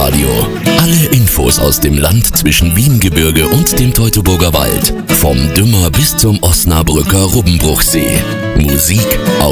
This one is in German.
Radio. Alle Infos aus dem Land zwischen Wiengebirge und dem Teutoburger Wald. Vom Dümmer bis zum Osnabrücker Rubbenbruchsee. Musik